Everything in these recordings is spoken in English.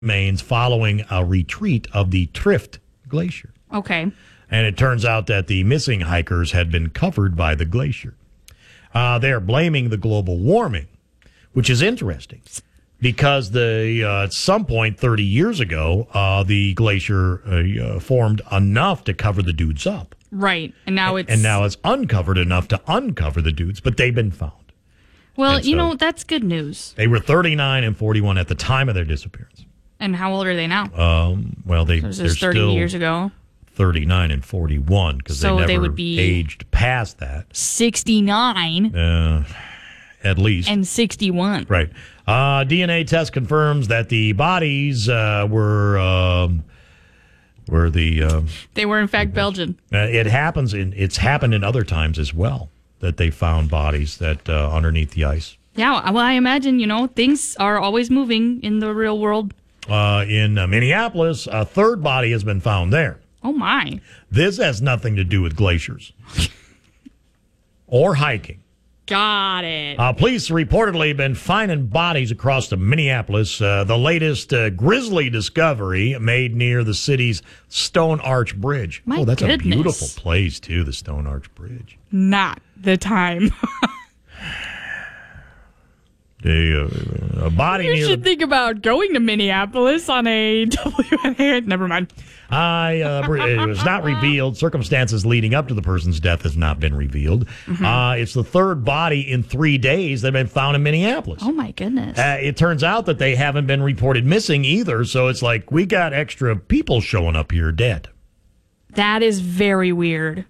remains following a retreat of the Trift Glacier. Okay. And it turns out that the missing hikers had been covered by the glacier. They're blaming the global warming, which is interesting because at some point 30 years ago, the glacier formed enough to cover the dudes up. Right. And now it's uncovered enough to uncover the dudes, but they've been found. Well, that's good news. They were 39 and 41 at the time of their disappearance. And how old are they now? They're 30 still years ago. 39 and 41 because they would be aged past that. 69. At least. And 61. Right. DNA test confirms that the bodies were the... they were, in fact, Belgian. It's happened in other times as well that they found bodies that underneath the ice. Yeah, well, I imagine, things are always moving in the real world. In Minneapolis, a third body has been found there. Oh, my. This has nothing to do with glaciers or hiking. Got it. Police reportedly have been finding bodies across the Minneapolis. The latest grisly discovery made near the city's Stone Arch Bridge. That's a beautiful place, too, the Stone Arch Bridge. Not the time. A body you should think about going to Minneapolis on a WNA. Never mind. It was not revealed. Circumstances leading up to the person's death has not been revealed. Mm-hmm. It's the third body in 3 days that have been found in Minneapolis. Oh, my goodness. It turns out that they haven't been reported missing either, so it's like we got extra people showing up here dead. That is very weird.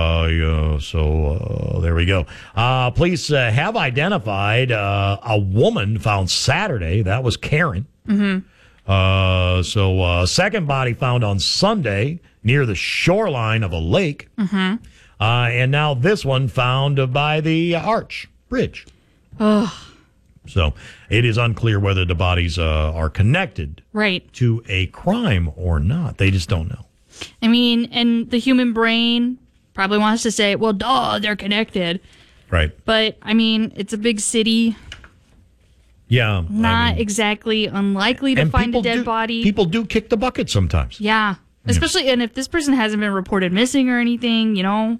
So there we go. Police have identified a woman found Saturday. That was Karen. Mm-hmm. Second body found on Sunday near the shoreline of a lake. Mm-hmm. And now this one found by the Arch Bridge. Ugh. So it is unclear whether the bodies are connected to a crime or not. They just don't know. I mean, and the human brain probably wants to say, well, duh, they're connected. Right. But, I mean, it's a big city. Yeah. Not exactly unlikely to find a dead body. People do kick the bucket sometimes. Yeah. Especially, and if this person hasn't been reported missing or anything,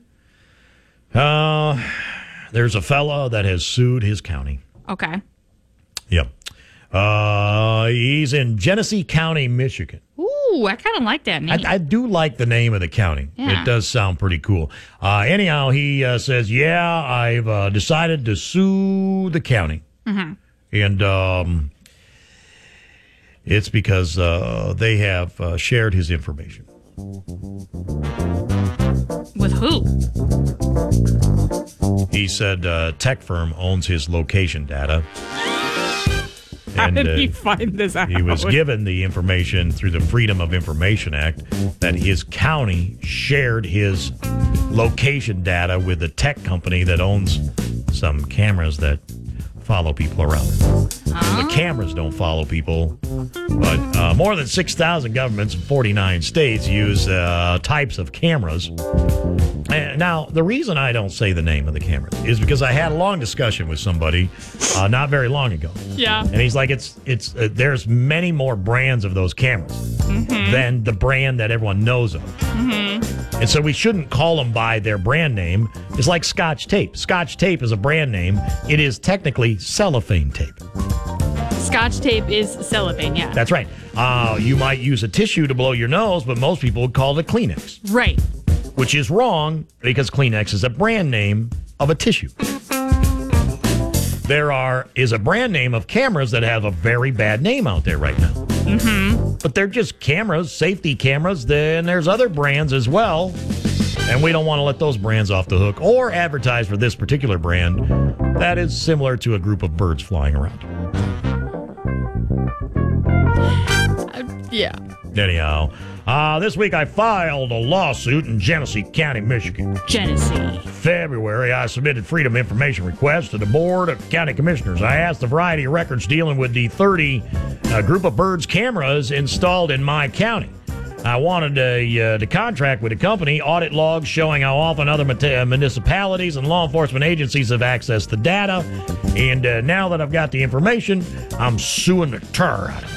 There's a fella that has sued his county. Okay. Yep. He's in Genesee County, Michigan. Ooh, I kind of like that name. I do like the name of the county. Yeah. It does sound pretty cool. Anyhow, he says, I've decided to sue the county. Mm-hmm. And it's because they have shared his information. With who? He said tech firm owns his location data. How did he find this out? He was given the information through the Freedom of Information Act that his county shared his location data with the tech company that owns some cameras that follow people around. The cameras don't follow people, but more than 6,000 governments in 49 states use types of cameras. And now, the reason I don't say the name of the camera is because I had a long discussion with somebody not very long ago. Yeah. And he's like, there's many more brands of those cameras than the brand that everyone knows of. Mm-hmm. And so we shouldn't call them by their brand name. It's like Scotch tape. Scotch tape is a brand name. It is technically cellophane tape. Scotch tape is cellophane, yeah. That's right. You might use a tissue to blow your nose, but most people would call it Kleenex. Right. Which is wrong because Kleenex is a brand name of a tissue. There is a brand name of cameras that have a very bad name out there right now. Mm-hmm. But they're just cameras, safety cameras. Then there's other brands as well. And we don't want to let those brands off the hook or advertise for this particular brand that is similar to a group of birds flying around. Yeah. Anyhow, this week I filed a lawsuit in Genesee County, Michigan. Genesee. February, I submitted freedom of information requests to the Board of County Commissioners. I asked a variety of records dealing with the 30 group of birds cameras installed in my county. I wanted to contract with a company, audit logs showing how often other municipalities and law enforcement agencies have accessed the data. And now that I've got the information, I'm suing the tar out of it.